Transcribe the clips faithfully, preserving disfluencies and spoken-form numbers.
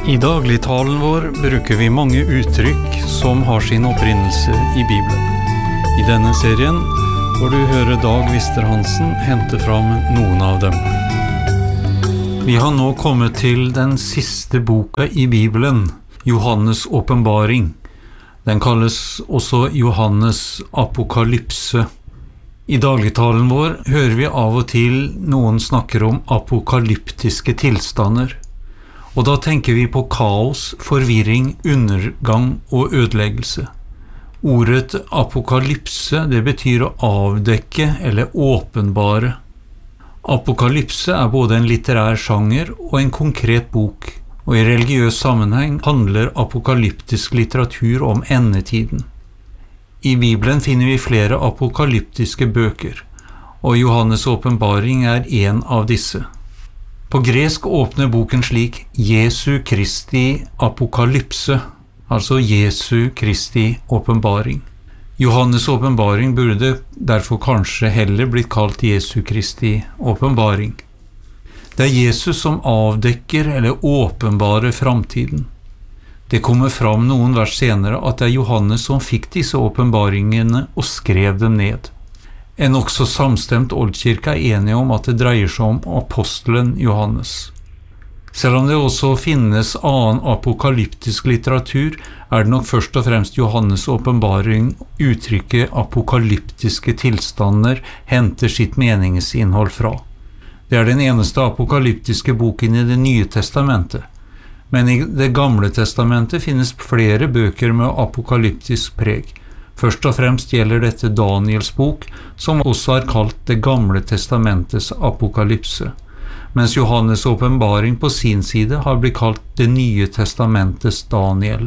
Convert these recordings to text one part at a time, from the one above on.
I dagligtalen vår bruker vi mange uttrykk som har sin opprinnelse i Bibelen. I denne serien får du høre Dag Wister Hansen hente fram noen av dem. Vi har nå kommet til den siste boka i Bibelen, Johannes åpenbaring. Den kalles også Johannes apokalypse. I dagligtalen vår hører vi av og til noen snakker om apokalyptiske tilstander. Og da tenker vi på kaos, forvirring, undergang og ødeleggelse. Ordet apokalypse, det betyr å avdekke eller åpenbare. Apokalypse er både en litterær sjanger og en konkret bok, og i religiøs sammenheng handler apokalyptisk litteratur om endetiden. I Bibelen finner vi flere apokalyptiske bøker, og Johannes åpenbaring er en av disse. På gresk åpner boken slik Jesu Kristi apokalypse, altså Jesu Kristi åpenbaring. Johannes åpenbaring burde derfor kanskje heller blitt kalt Jesu Kristi åpenbaring. Det er Jesus som avdekker eller åpenbarer framtiden. Det kommer fram noen vers senere at det er Johannes som fikk disse åpenbaringene og skrev dem ned. En også samstemt oldkirke er enige om at det dreier seg om apostelen Johannes. Selv om det også finnes annen apokalyptisk litteratur, er det nok først og fremst Johannes åpenbaring uttrykket apokalyptiske tilstander henter sitt meningsinnhold fra. Det er den eneste apokalyptiske boken i Det nye testamentet. Men i Det gamle testamentet finnes flere bøker med apokalyptisk preg. Først og fremst gjelder dette Daniels bok, som også er kalt Det gamle testamentets apokalypse, mens Johannes åpenbaring på sin side har blitt kalt Det nye testamentets Daniel.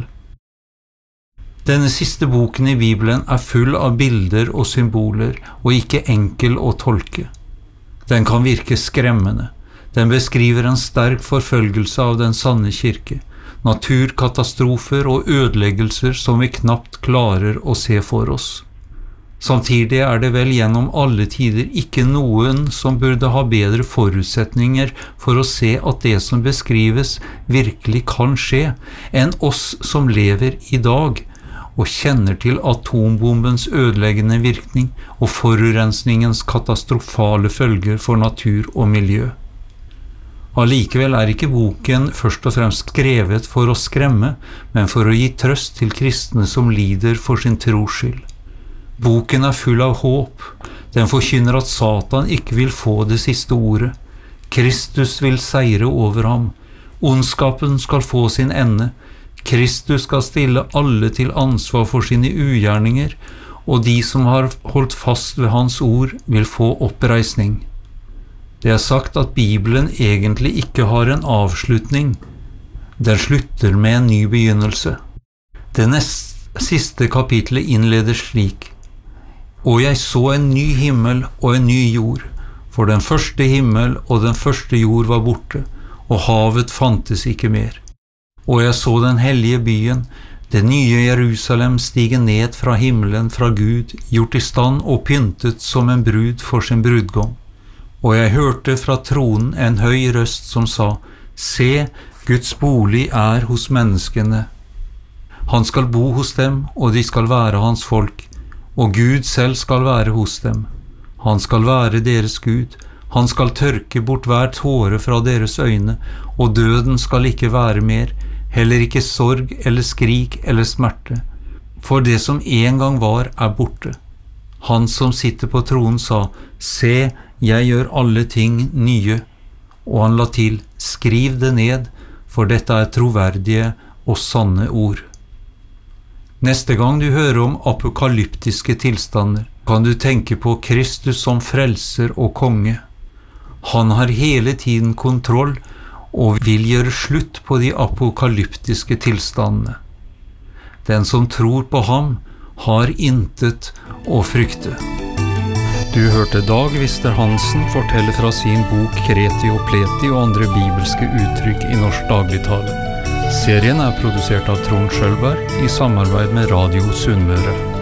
Denne siste boken i Bibelen er full av bilder og symboler, og ikke enkel å tolke. Den kan virke skremmende. Den beskriver en sterk forfølgelse av den sanne kirke, naturkatastrofer og ødeleggelser som vi knapt klarer å se for oss. Samtidig er det vel gjennom alle tider ikke noen som burde ha bedre forutsetninger for å se at det som beskrives virkelig kan skje, enn oss som lever i dag og kjenner til atombombens ødeleggende virkning og forurensningens katastrofale følger for natur og miljø. Allikevel er ikke boken først og fremst skrevet for å skremme, men for å gi trøst til kristne som lider for sin tros skyld. Boken er full av håp. Den forkynner at Satan ikke vil få det siste ordet. Kristus vil seire over ham. Ondskapen skal få sin ende. Kristus skal stille alle til ansvar for sine ugjerninger, og de som har holdt fast ved hans ord vil få oppreisning. Det er sagt at Bibelen egentlig ikke har en avslutning. Den slutter med en ny begynnelse. Det nest, siste kapitlet innleder slik: Og jeg så en ny himmel og en ny jord, for den første himmel og den første jord var borte, og havet fantes ikke mer. Og jeg så den hellige byen, det nye Jerusalem, stige ned fra himmelen fra Gud, gjort i stand og pyntet som en brud for sin brudgom. Og jeg hørte fra tronen en høy røst som sa: Se, Guds bolig er hos menneskene. Han skal bo hos dem, og de skal være hans folk, og Gud selv skal være hos dem. Han skal være deres Gud, han skal tørke bort hver tåre fra deres øyne, og døden skal ikke være mer, heller ikke sorg eller skrik eller smerte, for det som en gang var er borte. Han som sitter på tronen sa: Se, jeg gjør alle ting nye. Og han la til: Skriv det ned, for dette er troverdige og sanne ord. Neste gang du hører om apokalyptiske tilstander, kan du tenke på Kristus som frelser og konge. Han har hele tiden kontroll og vil gjøre slutt på de apokalyptiske tilstandene. Den som tror på ham, har intet å frykte. Du hørte Dag Wister Hansen fortelle fra sin bok Kreti og Pleti og andre bibelske uttrykk i norsk dagligtale. Serien er produsert av Trond Schølberg i samarbeid med Radio Sunnmøre.